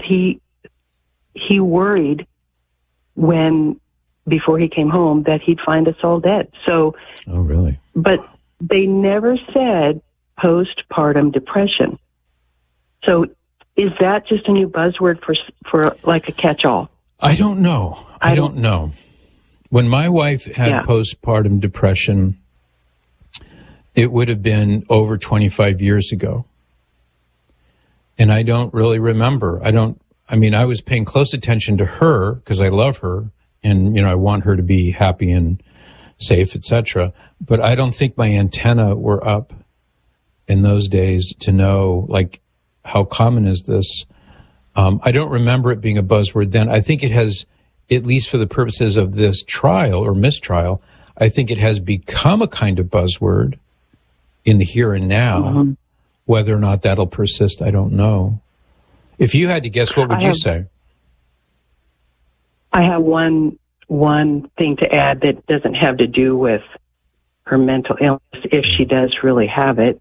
he worried before he came home that he'd find us all dead. So, oh, really? But they never said postpartum depression. So is that just a new buzzword for like a catch-all? I don't know. I don't know. When my wife had postpartum depression, it would have been over 25 years ago. And I don't really remember. I was paying close attention to her because I love her and, I want her to be happy and safe, etc. But I don't think my antenna were up in those days to know, like, how common is this? I don't remember it being a buzzword then. I think it has, at least for the purposes of this trial or mistrial, I think it has become a kind of buzzword in the here and now. Mm-hmm. Whether or not that'll persist, I don't know. If you had to guess, what would you say? I have one thing to add that doesn't have to do with her mental illness, if she does really have it.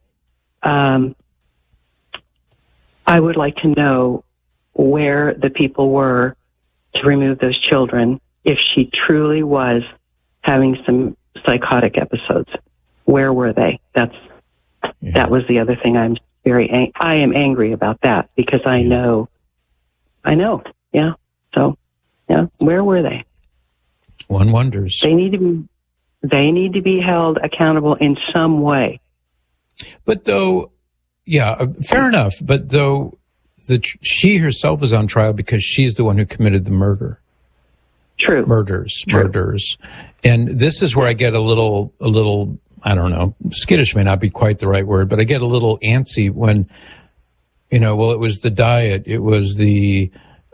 I would like to know where the people were to remove those children if she truly was having some psychotic episodes. Where were they? That was the other thing. I am angry about that because I know. Yeah. So, where were they? One wonders. They need to be held accountable in some way. But though, fair enough. But though she herself was on trial because she's the one who committed the murder. True. Murders. And this is where I get a little, I don't know, skittish may not be quite the right word, but I get a little antsy when, it was the diet. It was the,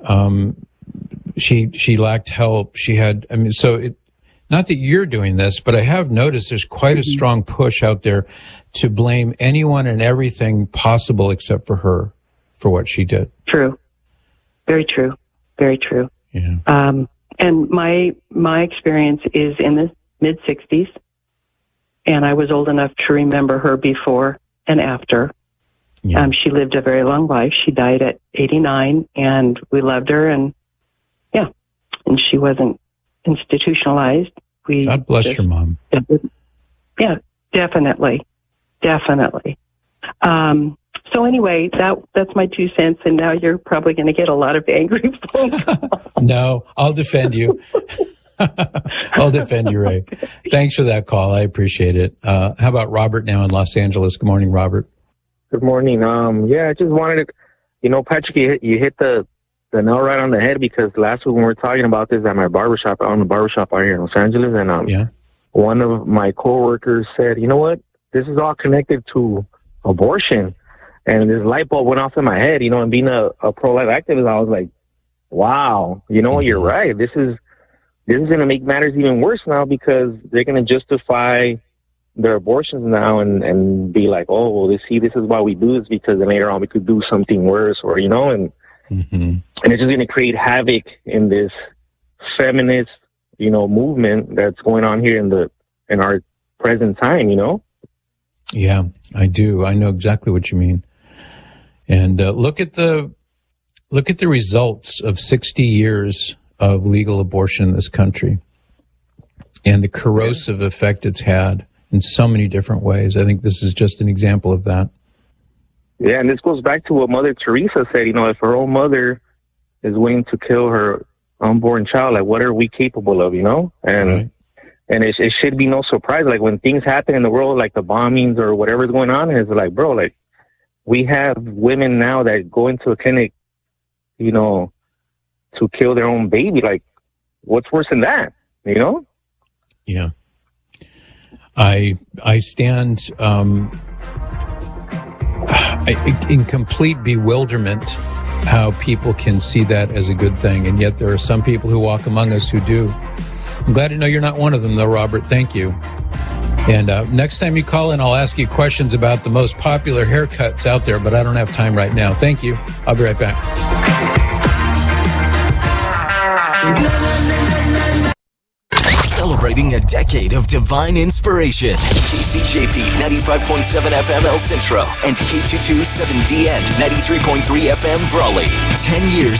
she lacked help. She had, not that you're doing this, but I have noticed there's quite a strong push out there to blame anyone and everything possible except for her for what she did. True. Very true. Very true. Yeah. And my experience is in the mid-60s, and I was old enough to remember her before and after. Yeah. She lived a very long life. She died at 89, and we loved her, and she wasn't institutionalized. God bless your mom. Yeah, definitely. So anyway, that's my 2 cents, and now you're probably going to get a lot of angry phone calls. No, I'll defend you. I'll defend you, Ray. Thanks for that call. I appreciate it. How about Robert now in Los Angeles? Good morning, Robert. Good morning. I just wanted to, Patrick, you hit the nail right on the head because last week when we were talking about this at my barbershop, I own a barbershop out here in Los Angeles, and one of my coworkers said, you know what, this is all connected to abortion. And this light bulb went off in my head, and being a pro-life activist, I was like, wow, you're right. This is going to make matters even worse now because they're going to justify their abortions now and be like, oh, well, this is why we do this because then later on we could do something worse or, and it's just going to create havoc in this feminist, movement that's going on here in our present time, Yeah, I do. I know exactly what you mean. And look at the results of 60 years of legal abortion in this country and the corrosive effect it's had in so many different ways. I think this is just an example of that. Yeah, and this goes back to what Mother Teresa said, if her own mother is willing to kill her unborn child, like what are we capable of, And right. And it should be no surprise, like when things happen in the world, like the bombings or whatever's going on, it's like, bro, like we have women now that go into a clinic, to kill their own baby. Like what's worse than that, Yeah. I stand in complete bewilderment how people can see that as a good thing, and yet there are some people who walk among us who do. I'm glad to know you're not one of them, though, Robert. Thank you. And next time you call in, I'll ask you questions about the most popular haircuts out there, but I don't have time right now. Thank you. I'll be right back. Celebrating a decade of divine inspiration. KCJP 95.7 FM El Centro and K227DN 93.3 FM Brawley. 10 years